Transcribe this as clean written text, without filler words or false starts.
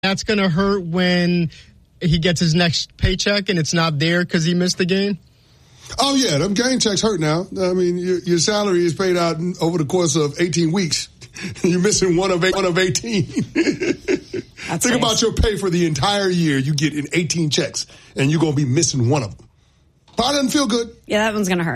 That's going to hurt when he gets his next paycheck and it's not there because he missed the game? Oh, yeah, them game checks hurt now. I mean, your salary is paid out over the course of 18 weeks. You're missing one of 18. Think about your pay for the entire year you get in 18 checks, and you're going to be missing one of them. Probably doesn't feel good. Yeah, that one's going to hurt.